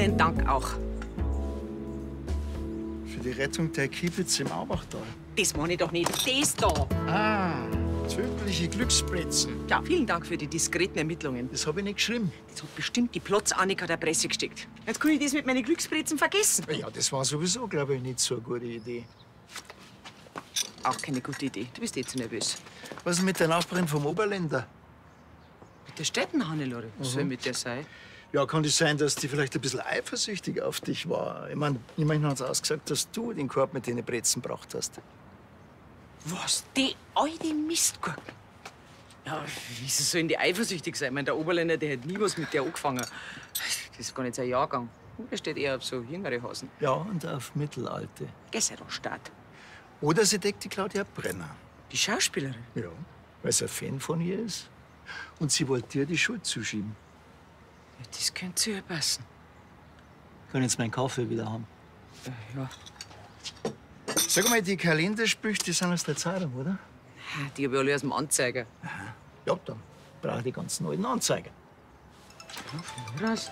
Vielen Dank auch. Für die Rettung der Kiebitz im Aubachtal. Das meine ich doch nicht. Das da. Ah, tödliche Glücksbritzen. Ja, vielen Dank für die diskreten Ermittlungen. Das habe ich nicht geschrieben. Das hat bestimmt die Plotz-Annika der Presse gesteckt. Jetzt kann ich das mit meinen Glücksbritzen vergessen. Ja, das war sowieso, glaube ich, nicht so eine gute Idee. Auch keine gute Idee. Du bist eh zu nervös. Was ist mit der Nachbarin vom Oberländer? Mit der Städten-Hannelore. Was soll mit der sein? Ja, kann es sein, dass die vielleicht ein bisschen eifersüchtig auf dich war? Ich meine, immerhin hat sie ausgesagt, dass du den Korb mit den Brezen gebracht hast. Was? Die alte Mistgurken? Ja, wieso sollen die eifersüchtig sein? Ich meine, der Oberländer, der hat nie was mit der angefangen. Das ist gar nicht sein Jahrgang. Der steht eher auf so jüngere Hasen. Ja, und auf Mittelalte. Geh sei doch Stadt. Oder sie deckt die Claudia Brenner. Die Schauspielerin? Ja, weil sie ein Fan von ihr ist. Und sie wollte dir die Schuld zuschieben. Ja, das könnte zu ihr passen. Ich kann jetzt meinen Kaffee wieder haben. Ja. Sag mal, die Kalendersprüche, die sind aus der Zeitung, oder? Die hab ich alle aus dem Anzeiger. Ja, dann brauche ich die ganzen alten Anzeiger. Was?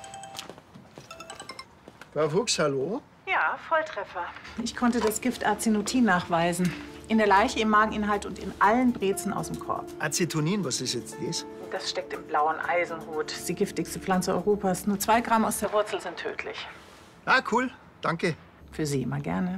Frau Fuchs, hallo? Ja, Volltreffer. Ich konnte das Gift Acetonin nachweisen. In der Leiche, im Mageninhalt und in allen Brezen aus dem Korb. Acetonin, was ist jetzt das? Das steckt im blauen Eisenhut. Das ist die giftigste Pflanze Europas. Nur 2 Gramm aus der Wurzel sind tödlich. Ah, cool. Danke. Für Sie immer gerne.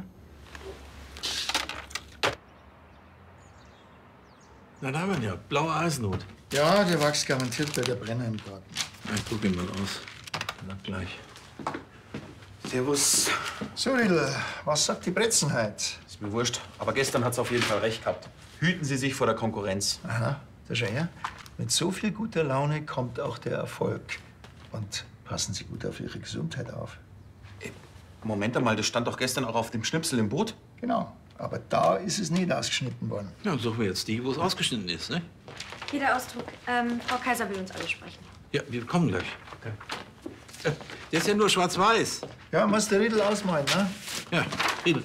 Na, da haben wir ihn ja. Blaue Eisenhut. Ja, der wächst garantiert bei der Brenner im Garten. Ich guck ihn mal aus. Na, gleich. Servus. So, Riedl, was sagt die Bretzenheit? Ist mir wurscht. Aber gestern hat's auf jeden Fall recht gehabt. Hüten Sie sich vor der Konkurrenz. Aha, da schau her. Mit so viel guter Laune kommt auch der Erfolg. Und passen Sie gut auf Ihre Gesundheit auf. Moment einmal, das stand doch gestern auch auf dem Schnipsel im Boot. Genau. Aber da ist es nicht ausgeschnitten worden. Ja, dann suchen wir jetzt die, wo es ausgeschnitten ist, ne? Hier der Ausdruck. Frau Kaiser will uns alle sprechen. Ja, wir kommen gleich. Der ist ja nur schwarz-weiß. Ja, muss der Riedl ausmalen, ne? Ja, Riedel.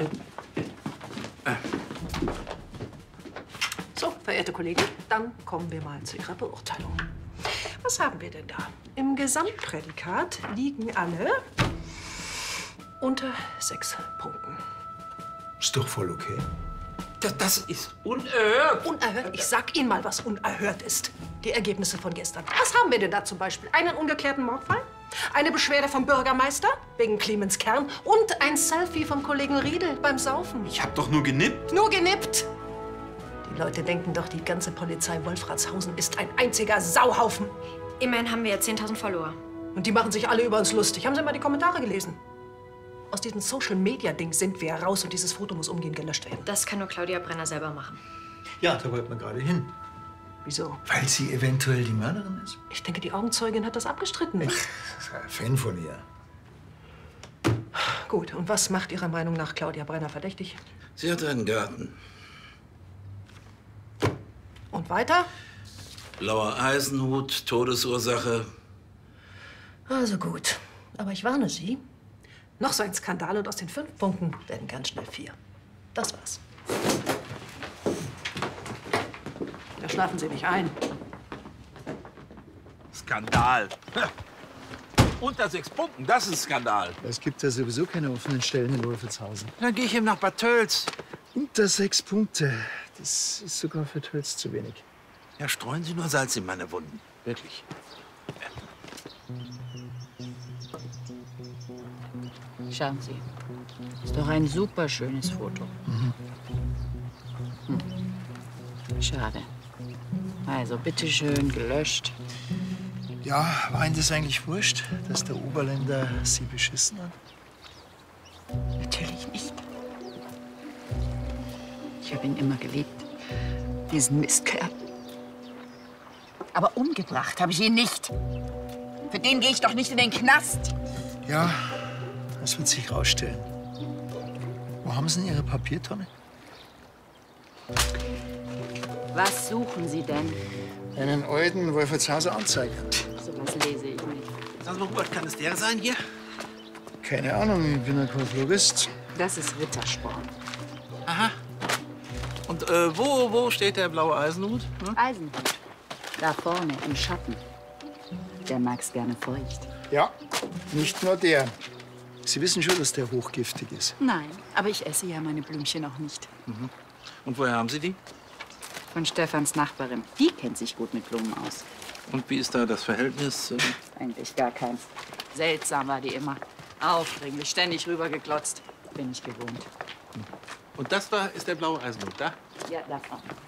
So, verehrte Kollegen, dann kommen wir mal zu Ihrer Beurteilung. Was haben wir denn da? Im Gesamtprädikat liegen alle unter 6 Punkten. Ist doch voll okay. Das ist unerhört. Unerhört? Ich sag Ihnen mal, was unerhört ist. Die Ergebnisse von gestern. Was haben wir denn da zum Beispiel? Einen ungeklärten Mordfall? Eine Beschwerde vom Bürgermeister wegen Clemens Kern und ein Selfie vom Kollegen Riedel beim Saufen. Ich hab doch nur genippt. Nur genippt! Die Leute denken doch, die ganze Polizei Wolfratshausen ist ein einziger Sauhaufen. Immerhin haben wir ja 10.000 Follower. Und die machen sich alle über uns lustig. Haben Sie mal die Kommentare gelesen? Aus diesem Social-Media-Ding sind wir raus und dieses Foto muss umgehend gelöscht werden. Das kann nur Claudia Brenner selber machen. Ja, da wollten wir gerade hin. Wieso? Weil sie eventuell die Mörderin ist. Ich denke, die Augenzeugin hat das abgestritten. Ich bin ein Fan von ihr. Gut, und was macht Ihrer Meinung nach Claudia Brenner verdächtig? Sie hat einen Garten. Und weiter? Blauer Eisenhut, Todesursache. Also gut. Aber ich warne Sie. Noch so ein Skandal und aus den 5 Punkten werden ganz schnell 4. Das war's. Da schlafen Sie nicht ein. Skandal. Unter 6 Punkten, das ist Skandal. Es gibt ja sowieso keine offenen Stellen in Wolfratshausen. Dann gehe ich eben nach Bad Tölz. Unter 6 Punkte. Das ist sogar für Tölz zu wenig. Ja, streuen Sie nur Salz in meine Wunden. Wirklich. Schauen Sie. Ist doch ein super schönes Foto. Schade. Also, bitteschön, gelöscht. Ja, war Ihnen das eigentlich wurscht, dass der Oberländer Sie beschissen hat? Natürlich nicht. Ich habe ihn immer geliebt. Diesen Mistkerl. Aber umgebracht habe ich ihn nicht. Für den gehe ich doch nicht in den Knast. Ja, das wird sich rausstellen. Wo haben Sie denn Ihre Papiertonne? Was suchen Sie denn? Einen alten Wolfratshauser Anzeiger. Sowas lese ich nicht. Sagen Sie mal, Hubert, kann es der sein hier? Keine Ahnung, ich bin ein Florist. Das ist Rittersport. Aha. Und wo steht der blaue Eisenhut? Hm? Eisenhut. Da vorne im Schatten. Der mag's gerne feucht. Ja, nicht nur der. Sie wissen schon, dass der hochgiftig ist. Nein, aber ich esse ja meine Blümchen noch nicht. Und woher haben Sie die? Von Stefans Nachbarin. Die kennt sich gut mit Blumen aus. Und wie ist da das Verhältnis? Eigentlich gar keins. Seltsam war die immer. Aufdringlich, ständig rübergeglotzt. Bin ich gewohnt. Und das da ist der blaue Eisenhut, da? Ja, davon.